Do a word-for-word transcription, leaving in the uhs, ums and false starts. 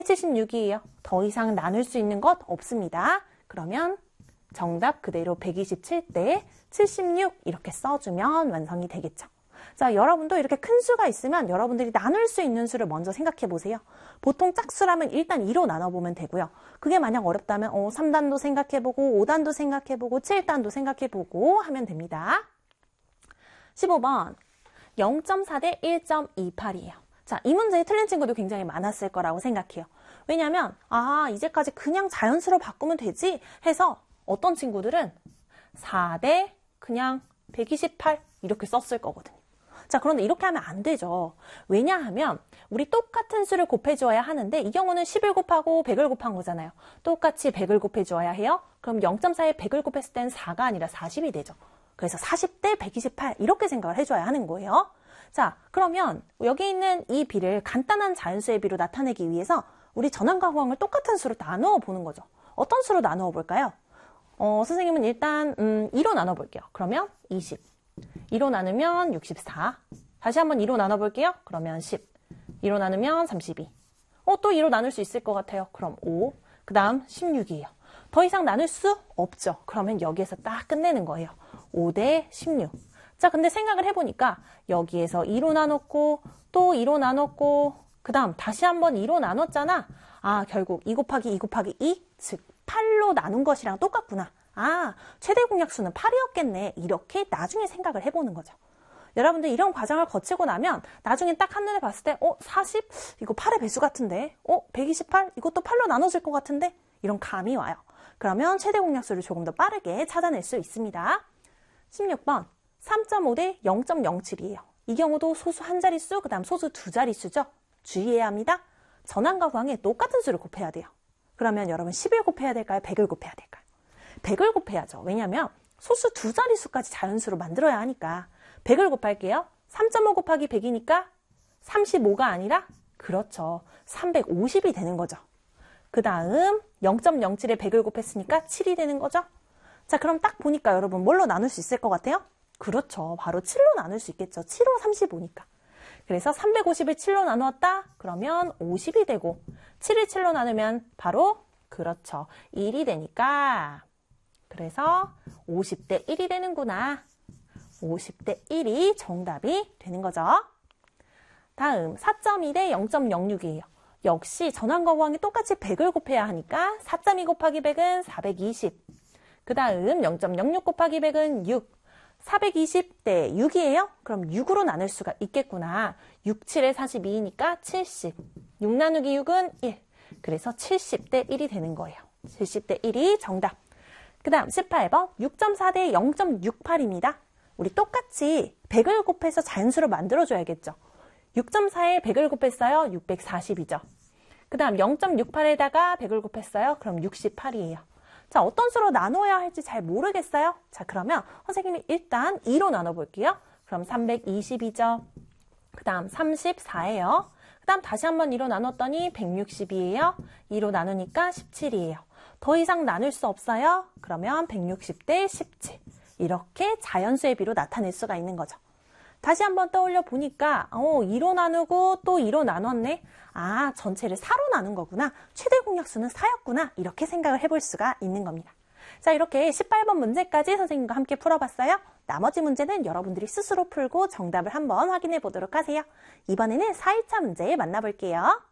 칠십육이에요. 더 이상 나눌 수 있는 것 없습니다. 그러면 정답 그대로 백이십칠 대 칠십육 이렇게 써주면 완성이 되겠죠. 자, 여러분도 이렇게 큰 수가 있으면 여러분들이 나눌 수 있는 수를 먼저 생각해 보세요. 보통 짝수라면 일단 이로 나눠보면 되고요. 그게 만약 어렵다면 어, 삼 단도 생각해보고 오 단도 생각해보고 칠 단도 생각해보고 하면 됩니다. 십오 번 영 점 사 대 일 점 이팔이에요. 자, 이 문제에 틀린 친구도 굉장히 많았을 거라고 생각해요. 왜냐면 아 이제까지 그냥 자연수로 바꾸면 되지 해서 어떤 친구들은 사 대 그냥 백이십팔 이렇게 썼을 거거든요. 자, 그런데 이렇게 하면 안 되죠. 왜냐하면 우리 똑같은 수를 곱해주어야 하는데 이 경우는 십을 곱하고 백을 곱한 거잖아요. 똑같이 백을 곱해주어야 해요. 그럼 영 점 사에 백을 곱했을 땐 사가 아니라 사십이 되죠. 그래서 사십 대 백이십팔 이렇게 생각을 해줘야 하는 거예요. 자, 그러면 여기 있는 이 비를 간단한 자연수의 비로 나타내기 위해서 우리 전항과 후항을 똑같은 수로 나누어 보는 거죠. 어떤 수로 나누어 볼까요? 어, 선생님은 일단 음, 이로 나눠 볼게요. 그러면 이십. 이로 나누면 육십사. 다시 한번 이로 나눠 볼게요. 그러면 십. 이로 나누면 삼십이. 어, 또 이로 나눌 수 있을 것 같아요. 그럼 오. 그 다음 십육이에요. 더 이상 나눌 수 없죠. 그러면 여기에서 딱 끝내는 거예요. 오 대 십육. 자, 근데 생각을 해보니까 여기에서 이로 나눴고 또 이로 나눴고 그 다음 다시 한번 이로 나눴잖아. 아, 결국 이 곱하기 이 곱하기 이, 즉 팔로 나눈 것이랑 똑같구나. 아, 최대 공약수는 팔이었겠네. 이렇게 나중에 생각을 해보는 거죠. 여러분들 이런 과정을 거치고 나면 나중에 딱 한눈에 봤을 때 어, 사십? 이거 팔의 배수 같은데? 어, 백이십팔? 이것도 팔로 나눠질 것 같은데? 이런 감이 와요. 그러면 최대 공약수를 조금 더 빠르게 찾아낼 수 있습니다. 십육 번 삼 점 오 대 영 점 영칠이에요. 이 경우도 소수 한 자릿수, 그 다음 소수 두 자릿수죠. 주의해야 합니다. 전항과 후항에 똑같은 수를 곱해야 돼요. 그러면 여러분 십을 곱해야 될까요? 백을 곱해야 될까요? 백을 곱해야죠. 왜냐하면 소수 두 자릿수까지 자연수로 만들어야 하니까 백을 곱할게요. 삼 점 오 곱하기 백이니까 삼십오가 아니라 그렇죠. 삼백오십이 되는 거죠. 그 다음 영 점 영칠에 백을 곱했으니까 칠이 되는 거죠. 자, 그럼 딱 보니까 여러분 뭘로 나눌 수 있을 것 같아요? 그렇죠. 바로 칠로 나눌 수 있겠죠. 칠오 삼십오니까. 그래서 삼백오십을 칠로 나누었다? 그러면 오십이 되고 칠을 칠로 나누면 바로 그렇죠. 일이 되니까 그래서 오십 대 일이 되는구나. 오십 대 일이 정답이 되는 거죠. 다음 사 점 이 대 영 점 영육이에요. 역시 전항과 후항이 똑같이 백을 곱해야 하니까 사 점 이 곱하기 백은 사백이십. 그 다음 영 점 영육 곱하기 백은 육. 사백이십 대 육이에요? 그럼 육으로 나눌 수가 있겠구나. 육, 칠에 사십이니까 칠십. 육 나누기 육은 일. 그래서 칠십 대 일이 되는 거예요. 칠십 대 일이 정답. 그 다음 십팔 번 육 점 사 대 영 점 육팔입니다. 우리 똑같이 백을 곱해서 자연수로 만들어줘야겠죠. 육 점 사에 백을 곱했어요. 육백사십이죠. 그 다음 영 점 육팔에다가 백을 곱했어요. 그럼 육십팔이에요. 자, 어떤 수로 나눠야 할지 잘 모르겠어요? 자, 그러면 선생님이 일단 이로 나눠볼게요. 그럼 삼백이십이죠. 그 다음 삼십사예요. 그 다음 다시 한번 이로 나눴더니 백육십이에요. 이로 나누니까 십칠이에요. 더 이상 나눌 수 없어요? 그러면 백육십 대 십칠. 이렇게 자연수의 비로 나타낼 수가 있는 거죠. 다시 한번 떠올려 보니까 어, 이로 나누고 또 이로 나눴네. 아, 전체를 사로 나눈 거구나. 최대 공약수는 사였구나. 이렇게 생각을 해볼 수가 있는 겁니다. 자, 이렇게 십팔 번 문제까지 선생님과 함께 풀어봤어요. 나머지 문제는 여러분들이 스스로 풀고 정답을 한번 확인해 보도록 하세요. 이번에는 사 일차 문제 만나볼게요.